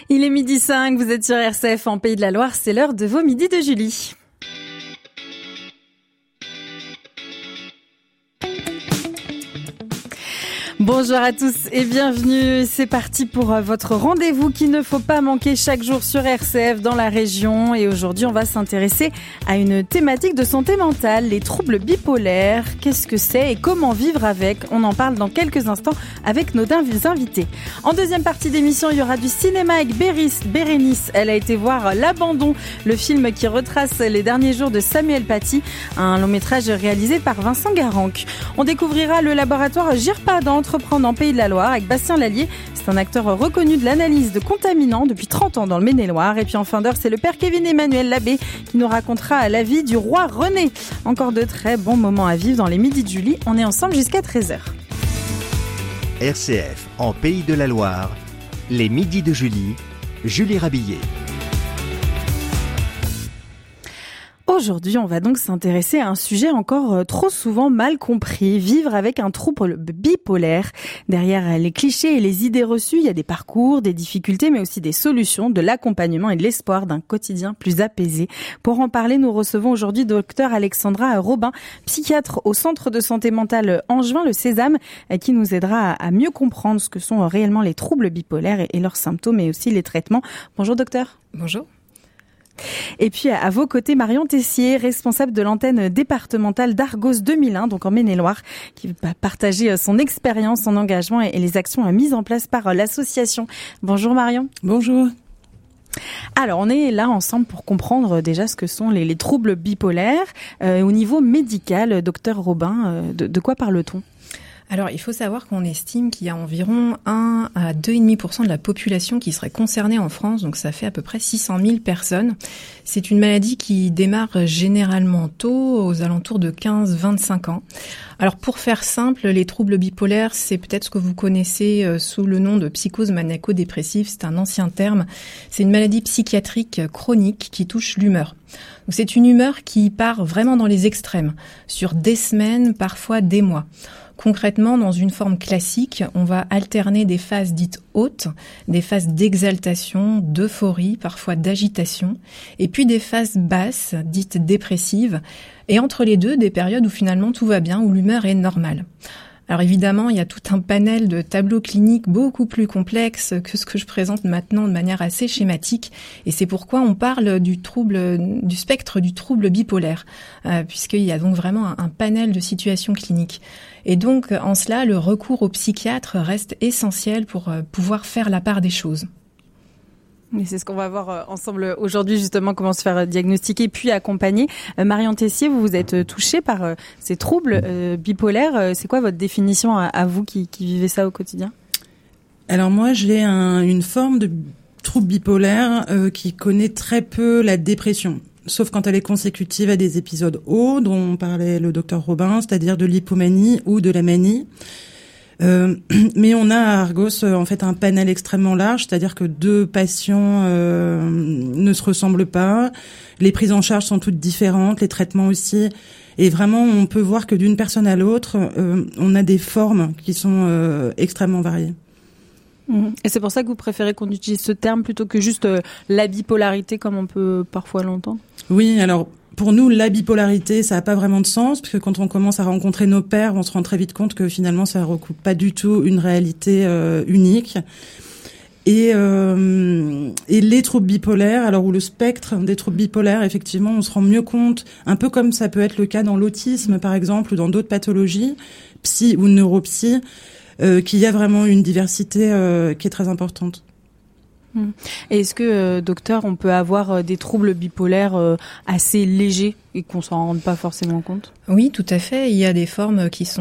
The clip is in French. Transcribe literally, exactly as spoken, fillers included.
Il est midi cinq, vous êtes sur R C F en Pays de la Loire, c'est l'heure de vos midis de Julie. Bonjour à tous et bienvenue, c'est parti pour votre rendez-vous qu'il ne faut pas manquer chaque jour sur R C F dans la région. Et aujourd'hui on va s'intéresser à une thématique de santé mentale, les troubles bipolaires. Qu'est-ce que c'est et comment vivre avec? On en parle dans quelques instants avec nos invités. En deuxième partie d'émission, il y aura du cinéma avec Béris, Bérénice. Elle a été voir L'Abandon, le film qui retrace les derniers jours de Samuel Paty, un long métrage réalisé par Vincent Garanc. On découvrira le laboratoire Girpa d'Entrepreneur en Pays de la Loire avec Bastien Lallier. C'est un acteur reconnu de l'analyse de contaminants depuis trente ans dans le Maine-et-Loire. Et puis en fin d'heure, c'est le père Kevin Emmanuel Labbé qui nous racontera la vie du roi René. Encore de très bons moments à vivre dans les midis de Julie. On est ensemble jusqu'à treize heures. R C F en Pays de la Loire, les midis de Julie, Julie Rabillet. Aujourd'hui, on va donc s'intéresser à un sujet encore trop souvent mal compris, vivre avec un trouble bipolaire. Derrière les clichés et les idées reçues, il y a des parcours, des difficultés, mais aussi des solutions, de l'accompagnement et de l'espoir d'un quotidien plus apaisé. Pour en parler, nous recevons aujourd'hui docteur Alexandra Robin, psychiatre au Centre de santé mentale Angevin, le Sésame, qui nous aidera à mieux comprendre ce que sont réellement les troubles bipolaires et leurs symptômes, et aussi les traitements. Bonjour docteur. Bonjour. Et puis à vos côtés, Marion Tessier, responsable de l'antenne départementale d'Argos deux mille un, donc en Maine-et-Loire, qui va partager son expérience, son engagement et les actions mises en place par l'association. Bonjour Marion. Bonjour. Alors, on est là ensemble pour comprendre déjà ce que sont les, les troubles bipolaires. Euh, au niveau médical, docteur Robin, euh, de, de quoi parle-t-on ? Alors, il faut savoir qu'on estime qu'il y a environ un à deux virgule cinq pour cent de la population qui serait concernée en France, donc ça fait à peu près six cent mille personnes. C'est une maladie qui démarre généralement tôt, aux alentours de quinze à vingt-cinq ans. Alors, pour faire simple, les troubles bipolaires, c'est peut-être ce que vous connaissez sous le nom de psychose maniaco-dépressive, c'est un ancien terme. C'est une maladie psychiatrique chronique qui touche l'humeur. Donc, c'est une humeur qui part vraiment dans les extrêmes, sur des semaines, parfois des mois. Concrètement, dans une forme classique, on va alterner des phases dites hautes, des phases d'exaltation, d'euphorie, parfois d'agitation, et puis des phases basses, dites dépressives, et entre les deux, des périodes où finalement tout va bien, où l'humeur est normale. Alors évidemment, il y a tout un panel de tableaux cliniques beaucoup plus complexes que ce que je présente maintenant de manière assez schématique, et c'est pourquoi on parle du trouble, du spectre du trouble bipolaire, euh, puisqu'il y a donc vraiment un, un panel de situations cliniques. Et donc, en cela, le recours au psychiatre reste essentiel pour euh, pouvoir faire la part des choses. Et c'est ce qu'on va voir ensemble aujourd'hui, justement, comment se faire diagnostiquer puis accompagner. Euh, Marion Tessier, vous vous êtes touchée par euh, ces troubles euh, bipolaires. C'est quoi votre définition à, à vous qui, qui vivez ça au quotidien ? Alors moi, j'ai un, une forme de trouble bipolaire euh, qui connaît très peu la dépression, sauf quand elle est consécutive à des épisodes hauts dont parlait le docteur Robin, c'est-à-dire de l'hypomanie ou de la manie. Euh, mais on a à Argos en fait un panel extrêmement large, c'est-à-dire que deux patients euh, ne se ressemblent pas, les prises en charge sont toutes différentes, les traitements aussi, et vraiment on peut voir que d'une personne à l'autre, euh, on a des formes qui sont euh, extrêmement variées. Et c'est pour ça que vous préférez qu'on utilise ce terme plutôt que juste euh, la bipolarité comme on peut parfois l'entendre ? Oui, alors pour nous, la bipolarité, ça n'a pas vraiment de sens, parce que quand on commence à rencontrer nos pairs, on se rend très vite compte que finalement, ça ne recoupe pas du tout une réalité euh, unique. Et, euh, et les troubles bipolaires, alors où le spectre des troubles bipolaires, effectivement, on se rend mieux compte, un peu comme ça peut être le cas dans l'autisme, par exemple, ou dans d'autres pathologies, psy ou neuropsy, euh, qu'il y a vraiment une diversité euh, qui est très importante. Et est-ce que, euh, docteur, on peut avoir euh, des troubles bipolaires euh, assez légers et qu'on s'en rende pas forcément compte ? Oui, tout à fait. Il y a des formes qui sont